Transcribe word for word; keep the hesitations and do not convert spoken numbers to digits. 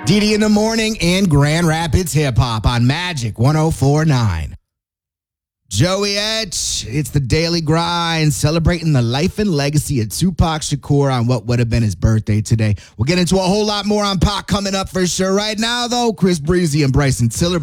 D D in the morning and Grand Rapids Hip Hop on Magic one oh four point nine. Joey Etch, it's the Daily Grind, celebrating the life and legacy of Tupac Shakur on what would have been his birthday today. We'll get into a whole lot more on Pac coming up for sure. Right now, though, Chris Breezy and Bryson Tiller.